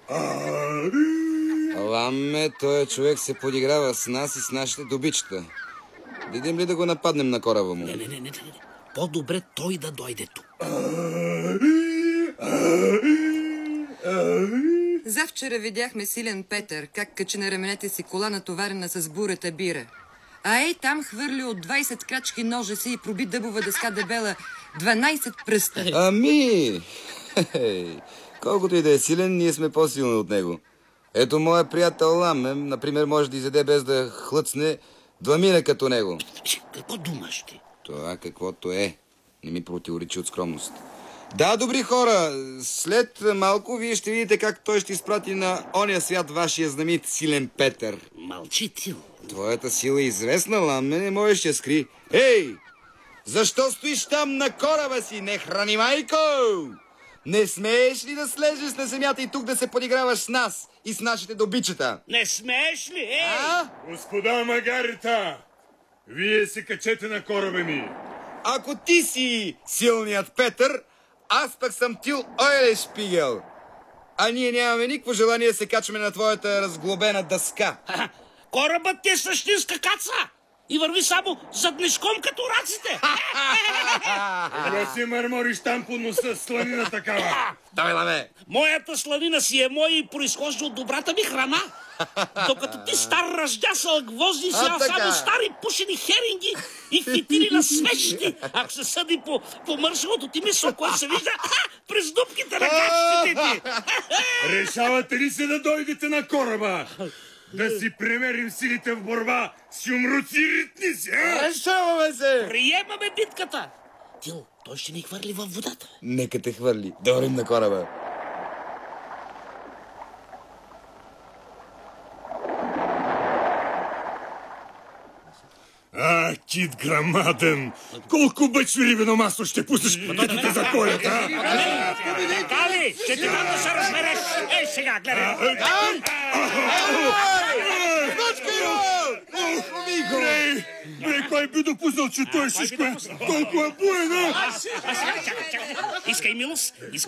Ламе, този човек се подиграва с нас и с нашите добичета. Видим ли да го нападнем на кораба му? Не. По-добре той да дойде тук. Завчера видяхме Силен Петър, как качи на раменете си кола, натоварена с бурата бира. А ей там хвърли от 20 крачки ножа си и проби дъбова дъска дебела 12 пръста. Ами, колкото и да е силен, ние сме по-силни от него. Ето моя приятел Ламе, например, може да изяде без да хлъцне 2 миля като него. Какво думаш ти? Това каквото е. Не ми противоречи от скромност. Да, добри хора, след малко вие ще видите как той ще изпрати на ония свят вашия знамит Силен Петър. Мълчи, Тил. Твоята сила е известна, Ламе, не можеш да скри. Ей, защо стоиш там на кораба си, не храни майко? Не смееш ли да слезеш на земята и тук да се подиграваш с нас и с нашите добичета? Не смееш ли, ей? Господа Магарита, вие се качете на кораба ми. Ако ти си силният Петър, аз пък съм Тил Ойлешпигел. А ние нямаме никакво желание да се качваме на твоята разглобена дъска. Корабът ти е същинска каца и върви само заднишком като раците. Да си мърмориш там по носа сланина такава. Давай, Ламе. Моята сланина си е моя и произхожда от добрата ми храна. Докато ти стар ръждясал гвозди си, само стари пушени херинги и фитили на свещи. Ако се съди по мършавото ти мисъл, което се вижда през дупките на гащите ти. Решавате ли се да дойдете на кораба? Да си премерим силите в борба с юмруци и ритници, а? Решаваме се! Приемаме битката. Тил, той ще ни хвърли във водата. Нека те хвърли. Да вървим на кораба. Кит грамаден! Колко бъчви рибено масло ще пуснеш, като те заколят, а? Дали, ще ти дам да се разбереш. Ей сега, гледай. Бре, кой би допуснал, че той всичко е толкова буен, а? Чакай. Искай милост.